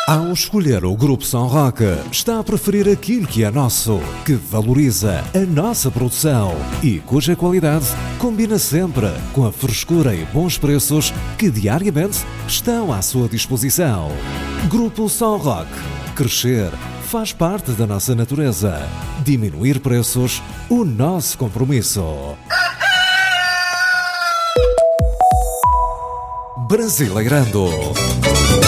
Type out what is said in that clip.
Ao escolher o Grupo São Roque, está a preferir aquilo que é nosso, que valoriza a nossa produção e cuja qualidade combina sempre com a frescura e bons preços que diariamente estão à sua disposição. Grupo São Roque. Crescer faz parte da nossa natureza. Diminuir preços, o nosso compromisso. Brasileirando.